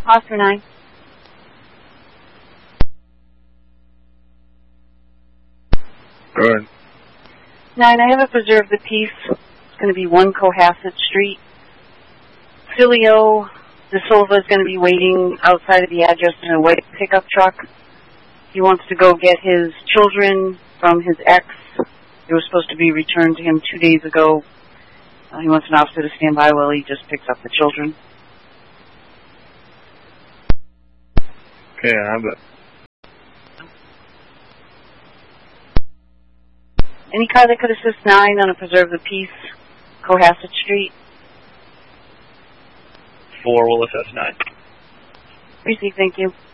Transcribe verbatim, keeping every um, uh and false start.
Oscar nine. Go ahead. Nine, I have a Preserve the Peace. It's going to be one Cohasset Street. Filio De Silva is going to be waiting outside of the address in a white pickup truck. He wants to go get his children from his ex. They were supposed to be returned to him two days ago. Uh, he wants an officer to stand by while he just picks up the children. Okay, I have that. Any car that could assist nine on a Preserve the Peace, Cohasset Street. Four will assist nine. Received, thank you.